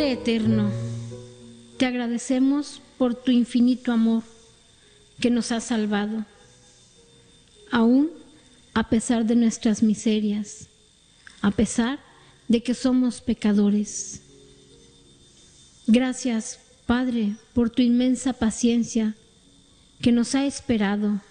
Padre eterno, te agradecemos por tu infinito amor que nos ha salvado, aún a pesar de nuestras miserias, a pesar de que somos pecadores. Gracias, Padre, por tu inmensa paciencia que nos ha esperado